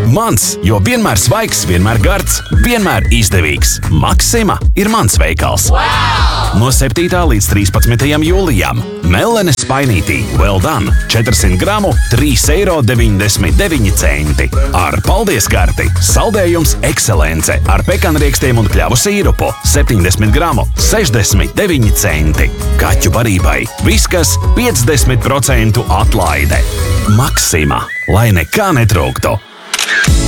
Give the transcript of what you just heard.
Mans, jo vienmēr svaigs, vienmēr gards, vienmēr izdevīgs. Maxima ir mans veikals. No 7. līdz 13. jūlijam. Mellenes spainītī Well Done 400 gramu 3,99 eiro. Ar paldies karti saldējums Ekscelence ar pekanriekstiem un kļavu sīrupu 70 gramu 69 centi. Kaķu barībai Viskas 50% atlaide. Maxima, lai nekā netrūktu.